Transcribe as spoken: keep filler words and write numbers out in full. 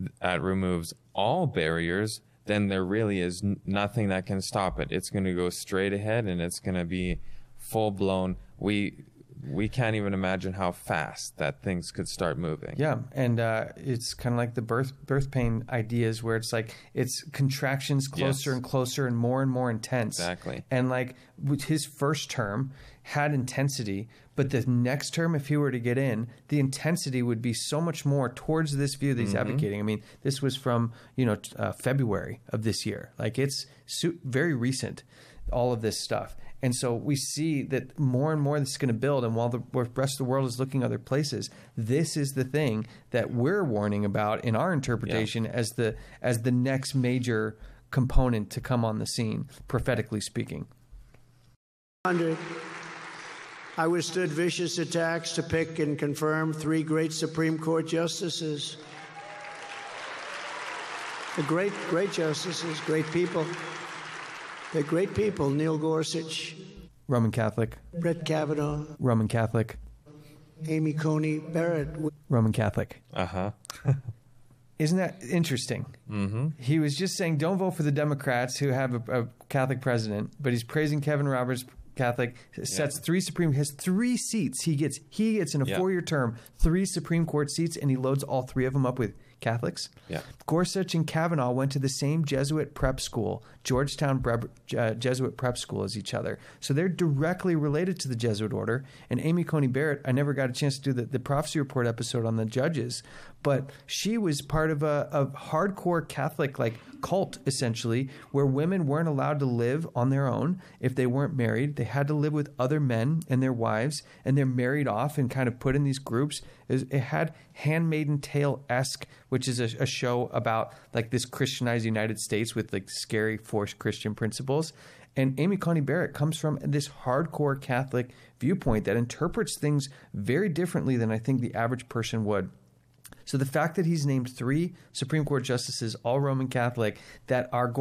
that removes all barriers, then there really is n- nothing that can stop it. It's going to go straight ahead, and it's going to be full blown. We we can't even imagine how fast that things could start moving. Yeah, and uh, it's kind of like the birth birth pain ideas, where it's like it's contractions closer Yes. and closer and more and more intense. Exactly. And like with his first term had intensity, but the next term, if he were to get in, the intensity would be so much more towards this view that he's Mm-hmm. advocating. I mean, this was from you know t- uh, February of this year. Like it's su- very recent, all of this stuff. And so we see that more and more this is going to build. And while the rest of the world is looking other places, this is the thing that we're warning about in our interpretation as the as the next major component to come on the scene, prophetically speaking. I withstood vicious attacks to pick and confirm three great Supreme Court justices. The great, great justices, great people. They're great people. Neil Gorsuch, Roman Catholic, Brett Kavanaugh, Roman Catholic, Amy Coney Barrett. Roman Catholic. Uh-huh. Isn't that interesting? Mm-hmm. He was just saying, don't vote for the Democrats who have a, a Catholic president, but he's praising Kevin Roberts, Catholic, sets Yeah. three Supreme, has three seats. He gets, he gets in a Yeah. four-year term, three Supreme Court seats, and he loads all three of them up with Catholics. Yeah. Gorsuch and Kavanaugh went to the same Jesuit prep school, Georgetown Bre- uh, Jesuit prep school, as each other. So they're directly related to the Jesuit order. And Amy Coney Barrett, I never got a chance to do the, the Prophecy Report episode on the judges, but she was part of a, a hardcore Catholic like cult, essentially, where women weren't allowed to live on their own if they weren't married. They had to live with other men and their wives, and they're married off and kind of put in these groups. It had Handmaiden Tale-esque, which is a, a show about like this Christianized United States with like scary forced Christian principles. And Amy Coney Barrett comes from this hardcore Catholic viewpoint that interprets things very differently than I think the average person would. So the fact that he's named three Supreme Court justices, all Roman Catholic, that are going